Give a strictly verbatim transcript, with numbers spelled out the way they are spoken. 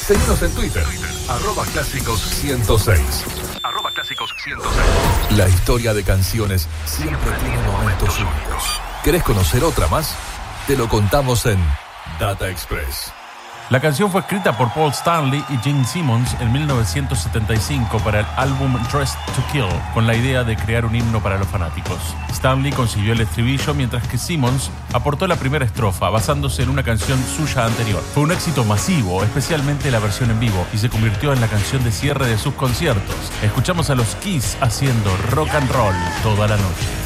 Seguinos en Twitter, arroba clásicos ciento seis. Arroba clásicos ciento seis. La historia de canciones siempre tiene momentos únicos. ¿Querés conocer otra más? Te lo contamos en Data Express. La canción fue escrita por Paul Stanley y Gene Simmons en mil novecientos setenta y cinco para el álbum Dressed to Kill, con la idea de crear un himno para los fanáticos. Stanley consiguió el estribillo, mientras que Simmons aportó la primera estrofa, basándose en una canción suya anterior. Fue un éxito masivo, especialmente la versión en vivo, y se convirtió en la canción de cierre de sus conciertos. Escuchamos a los Kiss haciendo rock and roll toda la noche.